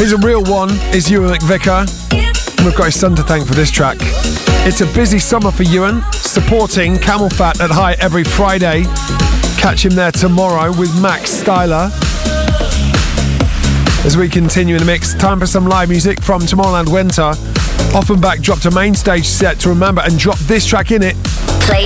He's a real one, is Ewan McVicker. We've got his son to thank for this track. It's a busy summer for Ewan, supporting Camel Fat at High every Friday. Catch him there tomorrow with Max Styler. As we continue in the mix, time for some live music from Tomorrowland Winter. Offenbach dropped a main stage set to remember and dropped this track in it.